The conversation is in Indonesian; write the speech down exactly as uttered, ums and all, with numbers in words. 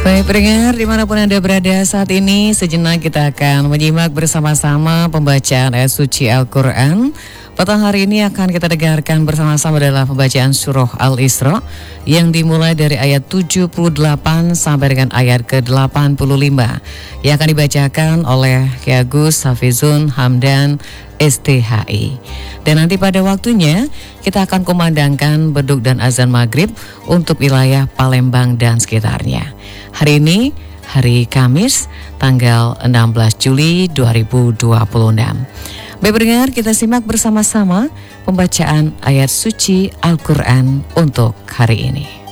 Baik pendengar, dimanapun Anda berada saat ini, sejenak kita akan menyimak bersama-sama pembacaan ayat suci Al-Quran. Petang hari ini akan kita dengarkan bersama-sama adalah pembacaan surah Al-Isra yang dimulai dari ayat tujuh puluh delapan sampai dengan ayat ke delapan puluh lima yang akan dibacakan oleh Ki Agus Hafizun Hamdan S T H I. Dan nanti pada waktunya kita akan kumandangkan beduk dan azan maghrib untuk wilayah Palembang dan sekitarnya. Hari ini hari Kamis tanggal enam belas Juli dua ribu dua puluh enam. Baik pendengar, kita simak bersama-sama pembacaan ayat suci Al-Quran untuk hari ini.